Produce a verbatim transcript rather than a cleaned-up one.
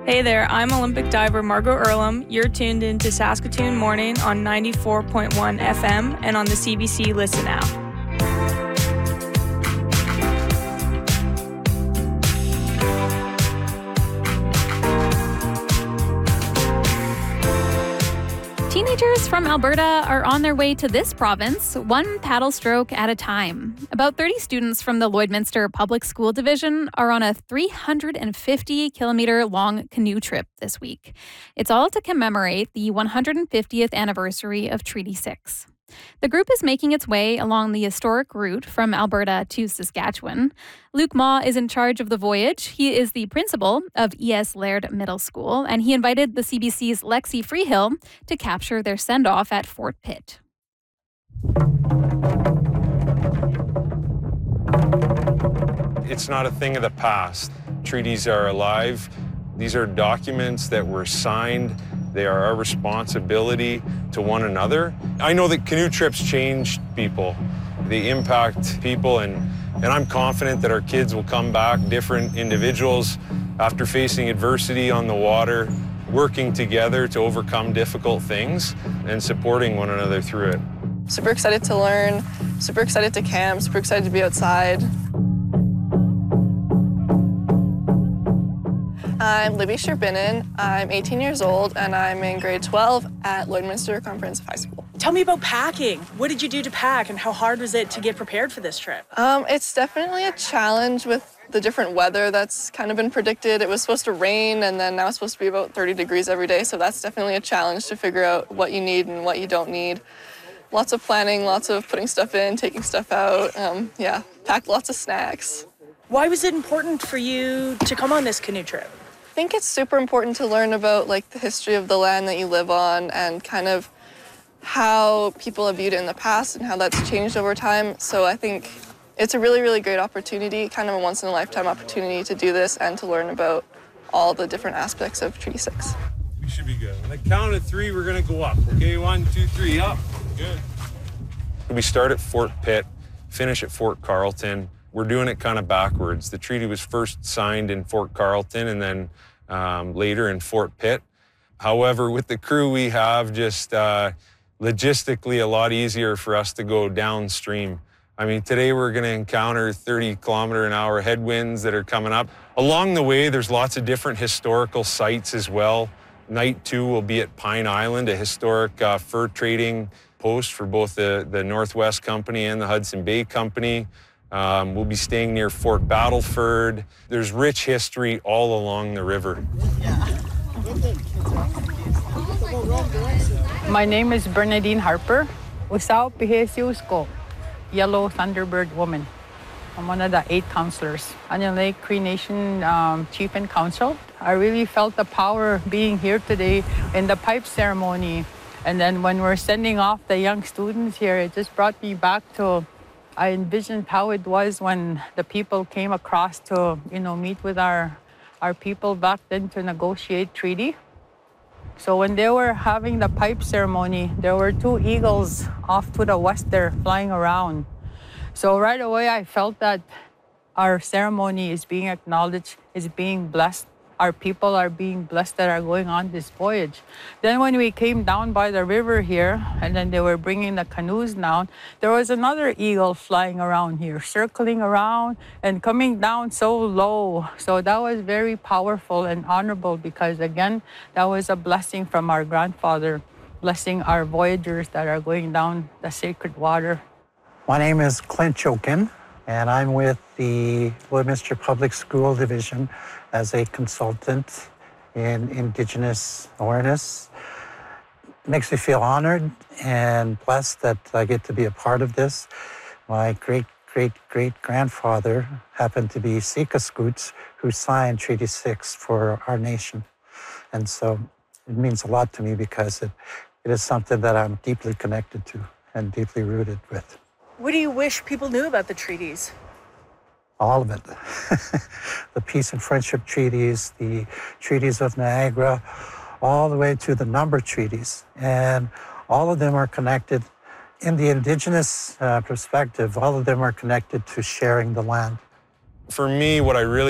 Hey there, I'm Olympic diver Margot Earlham. You're tuned into Saskatoon Morning on ninety-four point one F M and on the C B C Listen app. Teenagers from Alberta are on their way to this province, one paddle stroke at a time. About thirty students from the Lloydminster Public School Division are on a three hundred fifty kilometer long canoe trip this week. It's all to commemorate the one hundred fiftieth anniversary of Treaty six. The group is making its way along the historic route from Alberta to Saskatchewan. Luke Maw is in charge of the voyage. He is the principal of E S Laird Middle School, and he invited the C B C's Lexi Freehill to capture their send-off at Fort Pitt. It's not a thing of the past. Treaties are alive. These are documents that were signed. They are our responsibility to one another. I know that canoe trips change people. They impact people, and, and I'm confident that our kids will come back different individuals after facing adversity on the water, working together to overcome difficult things and supporting one another through it. Super excited to learn, super excited to camp, super excited to be outside. I'm Libby Sherbinin. I'm eighteen years old, and I'm in grade twelve at Lloydminster Comprehensive High School. Tell me about packing. What did you do to pack, and how hard was it to get prepared for this trip? Um, it's definitely a challenge with the different weather that's kind of been predicted. It was supposed to rain, and then now it's supposed to be about thirty degrees every day, so that's definitely a challenge to figure out what you need and what you don't need. Lots of planning, lots of putting stuff in, taking stuff out. Um, yeah, packed lots of snacks. Why was it important for you to come on this canoe trip? I think it's super important to learn about like the history of the land that you live on and kind of how people have viewed it in the past and how that's changed over time. So I think it's a really, really great opportunity, kind of a once-in-a-lifetime opportunity to do this and to learn about all the different aspects of Treaty six. We should be good. On the count of three, we're gonna go up. Okay, one, two, three, up. Good. We start at Fort Pitt, finish at Fort Carlton. We're doing it kind of backwards. The treaty was first signed in Fort Carlton and then um, later in Fort Pitt. However, with the crew we have, just uh, logistically a lot easier for us to go downstream. I mean, today we're going to encounter thirty kilometer an hour headwinds that are coming up. Along the way, there's lots of different historical sites as well. Night two will be at Pine Island, a historic uh, fur trading post for both the, the Northwest Company and the Hudson Bay Company. Um, we'll be staying near Fort Battleford. There's rich history all along the river. My name is Bernadine Harper. Usao Pihesius ko, Yellow Thunderbird Woman. I'm one of the eight counselors. Onion Lake Cree Nation um, Chief and Council. I really felt the power being here today in the pipe ceremony. And then when we're sending off the young students here, it just brought me back to I envisioned how it was when the people came across to, you know, meet with our, our people back then to negotiate treaty. So when they were having the pipe ceremony, there were two eagles off to the west there flying around. So right away, I felt that our ceremony is being acknowledged, is being blessed. Our people are being blessed that are going on this voyage. Then when we came down by the river here, and then they were bringing the canoes down, there was another eagle flying around here, circling around and coming down so low. So that was very powerful and honorable because, again, that was a blessing from our grandfather, blessing our voyagers that are going down the sacred water. My name is Clint Chokin, and I'm with the Lloydminster Public School Division as a consultant in Indigenous awareness. It makes me feel honored and blessed that I get to be a part of this. My great, great, great grandfather happened to be Sikiskoots, who signed Treaty six for our nation. And so it means a lot to me because it, it is something that I'm deeply connected to and deeply rooted with. What do you wish people knew about the treaties? All of it. The peace and friendship treaties, the treaties of Niagara, all the way to the number treaties. And all of them are connected. In the Indigenous uh, perspective, all of them are connected to sharing the land. For me, what I really